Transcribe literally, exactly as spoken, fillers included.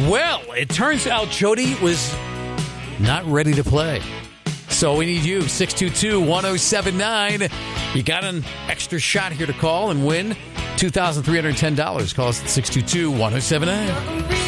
Well, it turns out Jody was not ready to play. So we need you, six two two, one oh seven nine. You got an extra shot here to call and win two thousand three hundred ten dollars. Call us at six two two, one oh seven nine.